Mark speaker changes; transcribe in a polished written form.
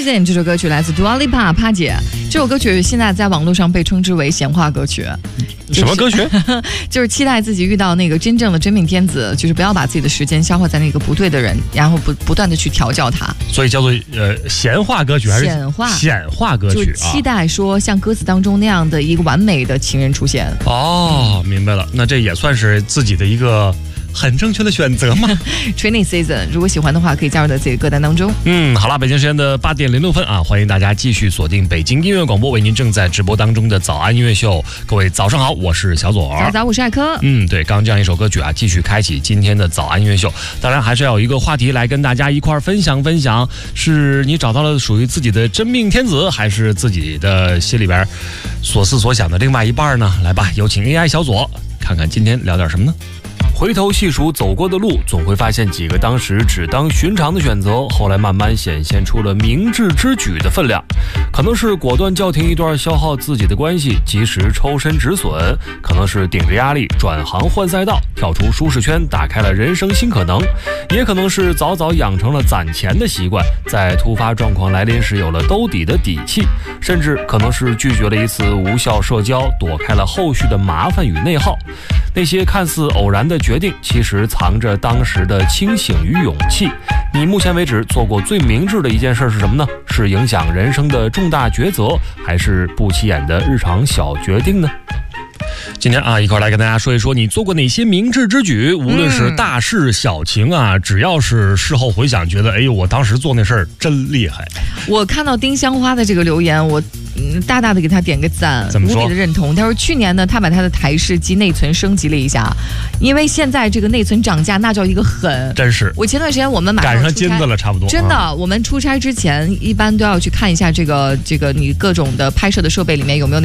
Speaker 1: Season 这首歌曲来自 Dua Lipa 帕姐，这首歌曲现在在网络上被称之为闲话歌曲。
Speaker 2: 什么歌曲？
Speaker 1: 就是期待自己遇到那个真正的真命天子，就是不要把自己的时间消耗在那个不对的人，然后不断的去调教他。
Speaker 2: 所以叫做闲话歌曲还是显化歌曲？
Speaker 1: 就期待说像歌词当中那样的一个完美的情人出现。
Speaker 2: 哦，明白了，那这也算是自己的一个很正确的选择嘛。
Speaker 1: Training Season 如果喜欢的话可以加入到自己的歌单当中。
Speaker 2: 好了，北京时间的8点06分啊，欢迎大家继续锁定北京音乐广播，为您正在直播当中的早安音乐秀。各位早上好，我是小左。
Speaker 1: 早，我是艾科。
Speaker 2: 对，刚刚这样一首歌曲啊，继续开启今天的早安音乐秀。当然还是要有一个话题来跟大家一块儿分享，是你找到了属于自己的真命天子，还是自己的心里边所思所想的另外一半呢？来吧，有请 AI 小左，看看今天聊点什么呢？回头细数走过的路，总会发现几个当时只当寻常的选择，后来慢慢显现出了明智之举的分量。可能是果断叫停一段消耗自己的关系，及时抽身止损；可能是顶着压力转行换赛道，跳出舒适圈，打开了人生新可能；也可能是早早养成了攒钱的习惯，在突发状况来临时有了兜底的底气；甚至可能是拒绝了一次无效社交，躲开了后续的麻烦与内耗。那些看似偶然的决定，其实藏着当时的清醒与勇气。你目前为止做过最明智的一件事是什么呢？是影响人生的重大抉择，还是不起眼的日常小决定呢？今天啊，一块来跟大家说一说你做过哪些明智之举，无论是大事小情啊，只要是事后回想，觉得哎呦，我当时做那事儿真厉害。
Speaker 1: 我看到丁香花的这个留言，我大大的给他点个赞，
Speaker 2: 怎么说？
Speaker 1: 无比的认同。他说去年呢，他把他的台式机内存升级了一下，因为现在这个内存涨价那叫一个狠，
Speaker 2: 真是。
Speaker 1: 我前段时间我们马上
Speaker 2: 赶上金子了，差不多。
Speaker 1: 真的，我们出差之前一般都要去看一下这个你各种的拍摄的设备里面有没有那